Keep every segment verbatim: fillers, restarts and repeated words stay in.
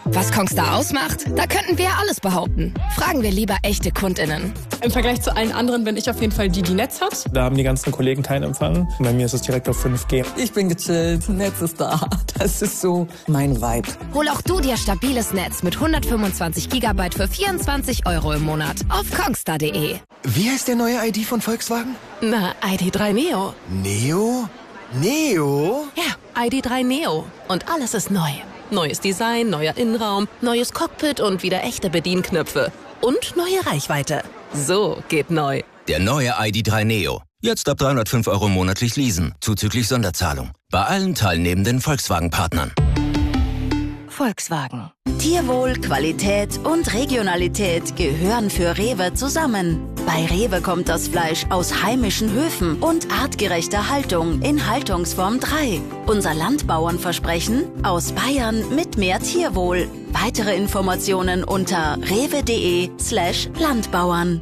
Was Kongstar ausmacht? Da könnten wir alles behaupten. Fragen wir lieber echte KundInnen. Im Vergleich zu allen anderen bin ich auf jeden Fall die, die Netz hat. Da haben die ganzen Kollegen keinen Empfang. Bei mir ist es direkt auf fünf G. Ich bin gechillt, Netz ist da. Das ist so mein Vibe. Hol auch du dir stabiles Netz mit hundertfünfundzwanzig Gigabyte für vierundzwanzig Euro im Monat auf kongstar punkt de. Wie heißt der neue I D von Volkswagen? Na, I D drei Neo. Neo? Neo? Ja, I D drei Neo. Und alles ist neu. Neues Design, neuer Innenraum, neues Cockpit und wieder echte Bedienknöpfe. Und neue Reichweite. So geht neu. Der neue I D drei Neo. Jetzt ab dreihundertfünf Euro monatlich leasen, zuzüglich Sonderzahlung. Bei allen teilnehmenden Volkswagen-Partnern. Volkswagen. Tierwohl, Qualität und Regionalität gehören für Rewe zusammen. Bei Rewe kommt das Fleisch aus heimischen Höfen und artgerechter Haltung in Haltungsform drei. Unser Landbauernversprechen: aus Bayern mit mehr Tierwohl. Weitere Informationen unter rewe.de slash Landbauern.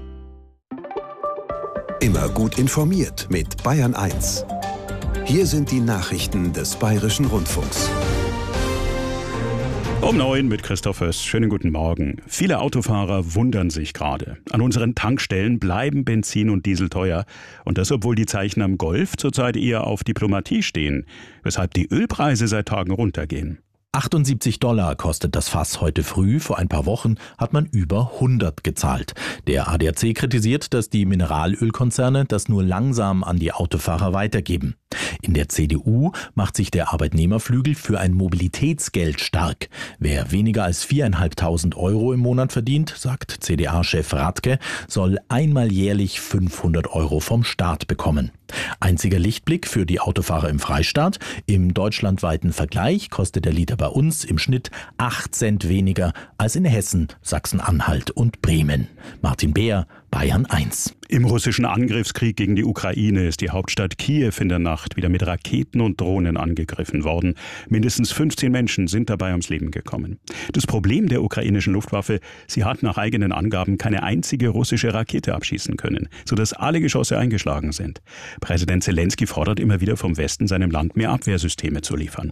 Immer gut informiert mit Bayern eins. Hier sind die Nachrichten des Bayerischen Rundfunks. Um neun mit Christoph Höss. Schönen guten Morgen. Viele Autofahrer wundern sich gerade. An unseren Tankstellen bleiben Benzin und Diesel teuer. Und das, obwohl die Zeichen am Golf zurzeit eher auf Diplomatie stehen, weshalb die Ölpreise seit Tagen runtergehen. achtundsiebzig Dollar kostet das Fass heute früh. Vor ein paar Wochen hat man über hundert gezahlt. Der A D A C kritisiert, dass die Mineralölkonzerne das nur langsam an die Autofahrer weitergeben. In der C D U macht sich der Arbeitnehmerflügel für ein Mobilitätsgeld stark. Wer weniger als viertausendfünfhundert Euro im Monat verdient, sagt C D A-Chef Radke, soll einmal jährlich fünfhundert Euro vom Staat bekommen. Einziger Lichtblick für die Autofahrer im Freistaat: im deutschlandweiten Vergleich kostet der Liter bei uns im Schnitt acht Cent weniger als in Hessen, Sachsen-Anhalt und Bremen. Martin Beer, Bayern eins. Im russischen Angriffskrieg gegen die Ukraine ist die Hauptstadt Kiew in der Nacht wieder mit Raketen und Drohnen angegriffen worden. Mindestens fünfzehn Menschen sind dabei ums Leben gekommen. Das Problem der ukrainischen Luftwaffe: sie hat nach eigenen Angaben keine einzige russische Rakete abschießen können, sodass alle Geschosse eingeschlagen sind. Präsident Zelensky fordert immer wieder vom Westen, seinem Land mehr Abwehrsysteme zu liefern.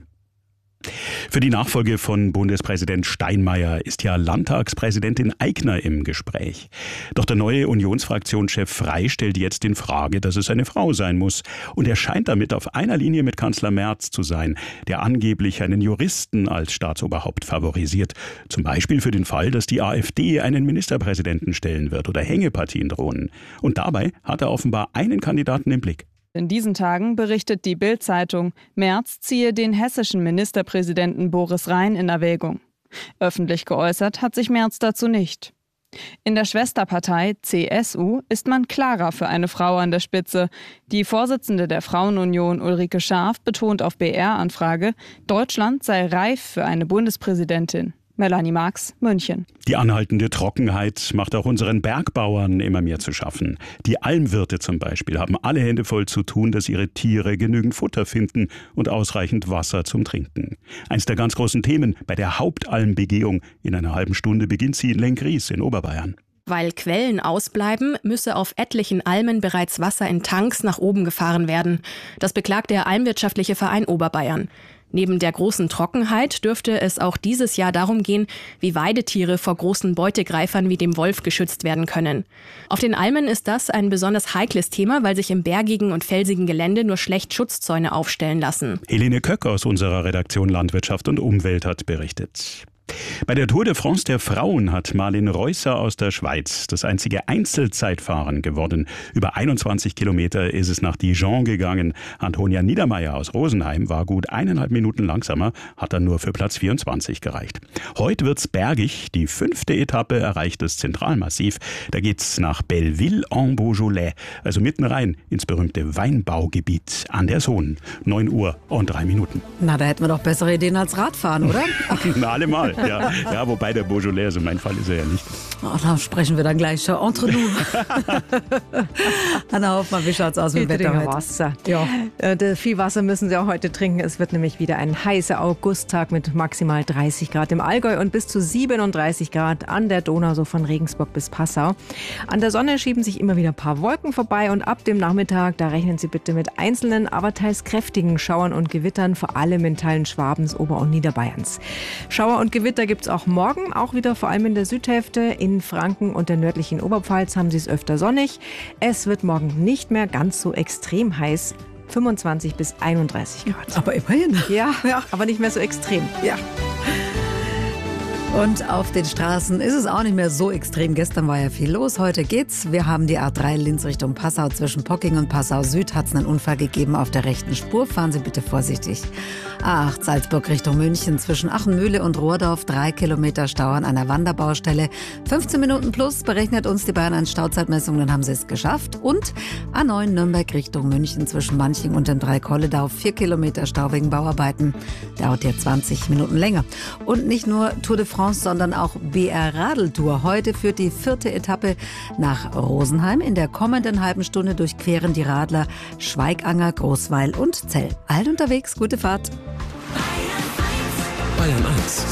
Für die Nachfolge von Bundespräsident Steinmeier ist ja Landtagspräsidentin Aigner im Gespräch. Doch der neue Unionsfraktionschef Frey stellt jetzt in Frage, dass es eine Frau sein muss. Und er scheint damit auf einer Linie mit Kanzler Merz zu sein, der angeblich einen Juristen als Staatsoberhaupt favorisiert. Zum Beispiel für den Fall, dass die AfD einen Ministerpräsidenten stellen wird oder Hängepartien drohen. Und dabei hat er offenbar einen Kandidaten im Blick. In diesen Tagen berichtet die Bild-Zeitung, Merz ziehe den hessischen Ministerpräsidenten Boris Rhein in Erwägung. Öffentlich geäußert hat sich Merz dazu nicht. In der Schwesterpartei C S U ist man klarer für eine Frau an der Spitze. Die Vorsitzende der Frauenunion Ulrike Scharf betont auf B R-Anfrage, Deutschland sei reif für eine Bundespräsidentin. Melanie Marx, München. Die anhaltende Trockenheit macht auch unseren Bergbauern immer mehr zu schaffen. Die Almwirte zum Beispiel haben alle Hände voll zu tun, dass ihre Tiere genügend Futter finden und ausreichend Wasser zum Trinken. Eins der ganz großen Themen bei der Hauptalmbegehung. In einer halben Stunde beginnt sie in Lenkries in Oberbayern. Weil Quellen ausbleiben, müsse auf etlichen Almen bereits Wasser in Tanks nach oben gefahren werden. Das beklagt der Almwirtschaftliche Verein Oberbayern. Neben der großen Trockenheit dürfte es auch dieses Jahr darum gehen, wie Weidetiere vor großen Beutegreifern wie dem Wolf geschützt werden können. Auf den Almen ist das ein besonders heikles Thema, weil sich im bergigen und felsigen Gelände nur schlecht Schutzzäune aufstellen lassen. Helene Köck aus unserer Redaktion Landwirtschaft und Umwelt hat berichtet. Bei der Tour de France der Frauen hat Marlene Reusser aus der Schweiz das einzige Einzelzeitfahren gewonnen. Über einundzwanzig Kilometer ist es nach Dijon gegangen. Antonia Niedermeyer aus Rosenheim war gut eineinhalb Minuten langsamer, hat dann nur für Platz vierundzwanzig gereicht. Heute wird's bergig. Die fünfte Etappe erreicht das Zentralmassiv. Da geht's nach Belleville-en-Beaujolais, also mitten rein ins berühmte Weinbaugebiet an der Saône. neun Uhr und drei Minuten. Na, da hätten wir doch bessere Ideen als Radfahren, oder? Na, allemal. Ja, ja, wobei der Beaujolais, also mein Fall ist er ja nicht. Oh, da sprechen wir dann gleich schon entre nous. Anna Hoffmann, wie schaut's aus mit dem Wetter heute? Wasser. Ja. Äh, viel Wasser müssen Sie auch heute trinken. Es wird nämlich wieder ein heißer Augusttag mit maximal dreißig Grad im Allgäu und bis zu siebenunddreißig Grad an der Donau, so von Regensburg bis Passau. An der Sonne schieben sich immer wieder ein paar Wolken vorbei und ab dem Nachmittag, da rechnen Sie bitte mit einzelnen, aber teils kräftigen Schauern und Gewittern, vor allem in Teilen Schwabens, Ober- und Niederbayerns. Schauer und Gewitter gibt es auch morgen, auch wieder vor allem in der Südhälfte. In Franken und der nördlichen Oberpfalz haben Sie es öfter sonnig. Es wird morgen nicht mehr ganz so extrem heiß, fünfundzwanzig bis einunddreißig Grad. Aber immerhin. Ja, ja, aber nicht mehr so extrem. Ja. Und auf den Straßen ist es auch nicht mehr so extrem. Gestern war ja viel los, heute geht's. Wir haben die A drei Linz Richtung Passau. Zwischen Pocking und Passau Süd hat es einen Unfall gegeben auf der rechten Spur. Fahren Sie bitte vorsichtig. A acht Salzburg Richtung München. Zwischen Achenmühle und Rohrdorf drei Kilometer Stau an einer Wanderbaustelle. fünfzehn Minuten plus berechnet uns die Bayern eins Stauzeitmessung, dann haben sie es geschafft. Und A neun Nürnberg Richtung München. Zwischen Manching und dem Dreikolledau vier Kilometer Stau wegen Bauarbeiten. Dauert hier zwanzig Minuten länger. Und nicht nur Tour de France, sondern auch B R-Radeltour. Heute führt die vierte Etappe nach Rosenheim. In der kommenden halben Stunde durchqueren die Radler Schweiganger, Großweil und Zell. Allen unterwegs, gute Fahrt. Bayern eins.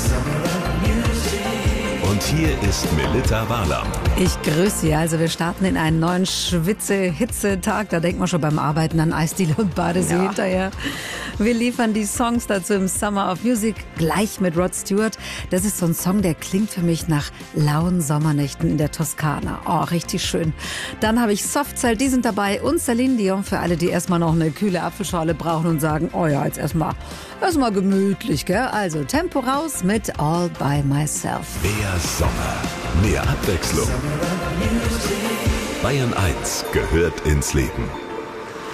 Und hier ist Melitta Walam. Ich grüße Sie. Also wir starten in einen neuen Schwitze-Hitze-Tag. Da denkt man schon beim Arbeiten an Eisdiele und Badesee ja. hinterher. Wir liefern die Songs dazu im Summer of Music gleich mit Rod Stewart. Das ist so ein Song, der klingt für mich nach lauen Sommernächten in der Toskana. Oh, richtig schön. Dann habe ich Softcell, die sind dabei. Und Celine Dion für alle, die erstmal noch eine kühle Apfelschorle brauchen und sagen, oh ja, jetzt erstmal erstmal gemütlich, gell? Also Tempo raus mit All by Myself. Mehr Sommer, mehr Abwechslung. Bayern eins gehört ins Leben.